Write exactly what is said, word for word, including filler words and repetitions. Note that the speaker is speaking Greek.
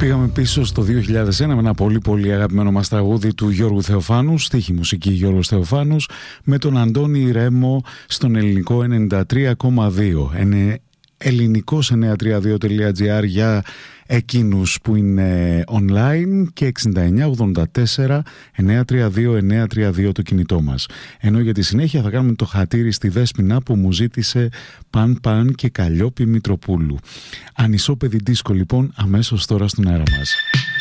Πήγαμε πίσω στο δύο χιλιάδες ένα με ένα πολύ πολύ αγαπημένο μας τραγούδι του Γιώργου Θεοφάνου, στίχη μουσική Γιώργος Θεοφάνους, με τον Αντώνη Ρέμο στον ελληνικό ενενήντα τρία κόμμα δύο. Είναι ελληνικός εννιακόσια τριάντα δύο τελεία τζι άρ για εκείνους που είναι online και εξήντα εννιά ογδόντα τέσσερα εννιακόσια τριάντα δύο εννιακόσια τριάντα δύο το κινητό μας. Ενώ για τη συνέχεια θα κάνουμε το χατήρι στη Δέσποινα που μου ζήτησε Παν Παν και Καλλιόπη Μητροπούλου. Ανισό παιδί δίσκο λοιπόν αμέσως τώρα στον αέρα μας.